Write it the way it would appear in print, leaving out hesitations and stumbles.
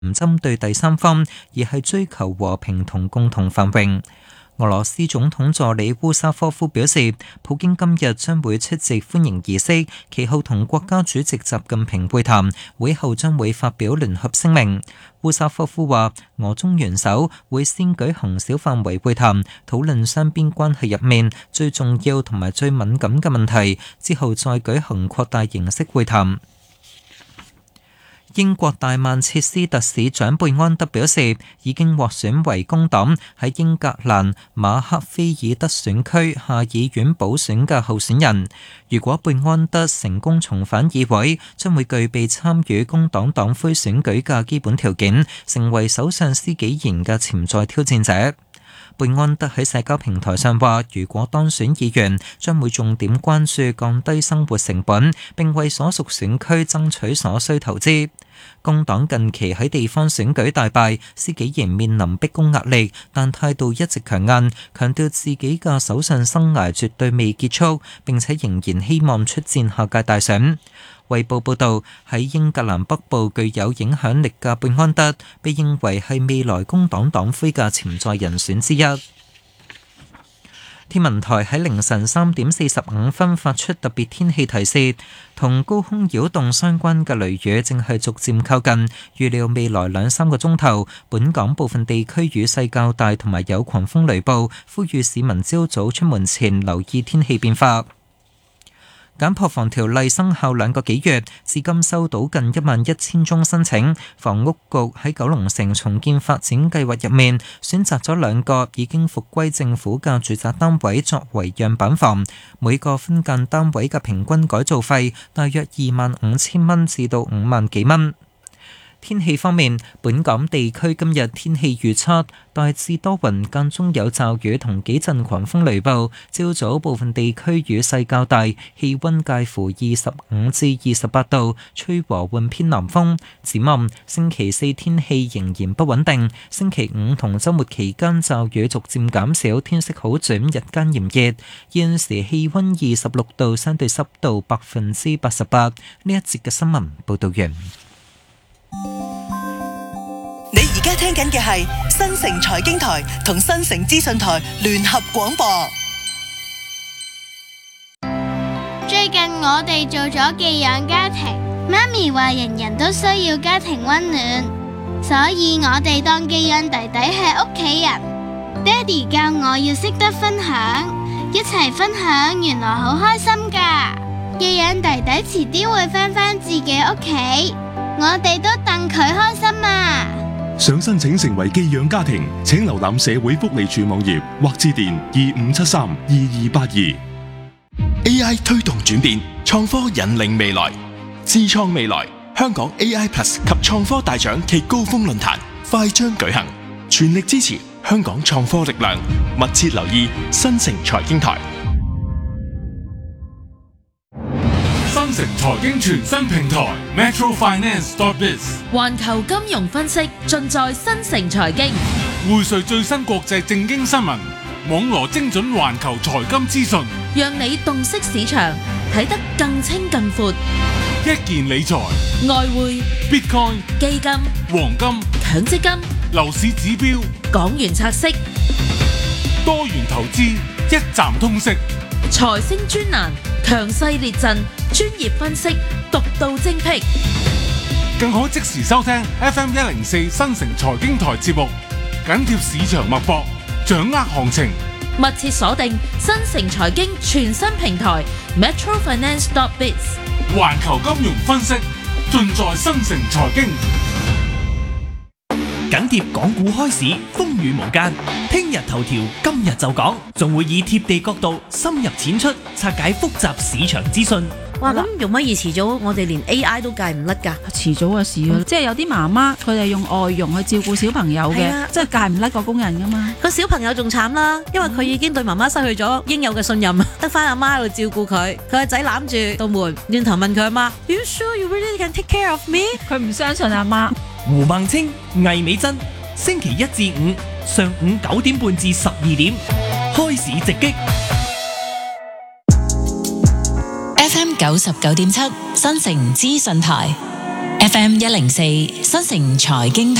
唔針對第三方，而係追求和平同共同繁榮。俄羅斯總統助理烏沙科夫表示，普京今日將會出席歡迎儀式，其後同國家主席習近平會談，會後將會發表聯合聲明。烏沙科夫話，俄中元首會先舉行小範圍會談，討論雙邊關係入面最重要同埋最敏感嘅問題，之後再舉行擴大形式會談。英國大曼徹斯特市長貝安德表示，已經獲選為工黨喺英格蘭馬克菲爾德選區下議院補選嘅候選人。如果貝安德成功重返議會，將會具備參與工黨黨魁選舉嘅基本條件，成為首相施紀賢嘅潛在挑戰者。貝安德喺社交平台上話，如果當選議員，將會重點關注降低生活成本，並為所屬選區爭取所需投資。工黨近期喺地方選舉大敗，施紀賢面臨逼宮壓力，但態度一直強硬，強調自己嘅首相生涯絕對未結束，並且仍然希望出戰下屆大選。衛報報導，喺英格蘭北部具有影響力嘅貝安德，被認為係未來工黨黨魁嘅潛在人選之一。天文台喺凌晨3點45分發出特別天氣提示，同高空擾動相關嘅雷雨正係逐漸靠近，預料未來2-3個鐘頭，本港部分地區雨勢較大同埋有狂風雷暴，呼籲市民朝早出門前留意天氣變化。簡破房條例生效2個幾月，至今收到近11000宗申請。房屋局喺九龍城重建發展計劃入面，選擇咗2個已經復歸政府嘅住宅單位作為樣板房，每個分間單位嘅平均改造費大約25000蚊至到5萬幾蚊。天氣方面，本港地區今日天氣預測大致多雲，間中有驟雨同幾陣狂風雷暴。朝早部分地區雨勢較大，氣溫介乎25至28度，吹和緩偏南風。展望星期4天氣仍然不穩定，星期5同週末期間驟雨逐漸減少，天色好轉，日間炎熱。現時氣溫26度，相對濕度88%。呢一節嘅新聞報道完。 你而家聽緊嘅係新城財經台同新城資訊台聯合廣播。 最近我哋做咗寄養家庭，媽咪話人人都需要家庭溫暖，所以我哋當寄養弟弟係屋企人。爹哋教我要識得分享，一齊分享原來好開心㗎。寄養弟弟遲啲會返自己屋企，我哋都戥佢開心啊！ 想申請成為寄養家庭，請瀏覽社會福利署網頁或致電25732282。 AI 推動轉變，創科引領未來，智創未來。香港 AI Plus 及創科大獎暨高峰論壇快將舉行，全力支持香港創科力量，密切留意新城財經台。 新城財經全新平台 metrofinance.biz， 環球金融分析盡在新城財經， 匯萃最新國際政經新聞，網羅精準環球財金資訊， 讓你洞悉市場，睇得更清更闊。 一鍵理財、 外匯、 Bitcoin、 基金、 黃金、 強積金、 樓市指標、 港元拆息、 多元投資，一站通識。 財星專欄，強勢列陣，專業分析，獨到精闢， 更可即時收聽 FM104 新城財經台節目，緊貼市場脈搏，掌握行情， 密切鎖定新城財經全新平台 metrofinance.biz， 環球金融分析盡在新城財經。 緊貼港股開市，風雨無間。聽日頭條，今日就講，仲會以貼地角度深入淺出，拆解複雜市場資訊。 哇！咁容乜易遲早我哋連 AI 都戒唔甩㗎？ 遲早嘅事即係有啲媽媽佢哋用外傭去照顧小朋友嘅，即係戒唔甩個工人㗎嘛。 個小朋友仲慘啦，因為佢已經對媽媽失去咗應有嘅信任，得返阿媽喺度照顧佢。佢個仔攬住道門，轉頭問佢阿媽 ：You sure you really can take care of me？ 佢唔相信阿媽。 胡孟青、魏美珍，星期1至5上午9點半至12點，開市直擊。 FM 99.7新城資訊台 FM 104新城財經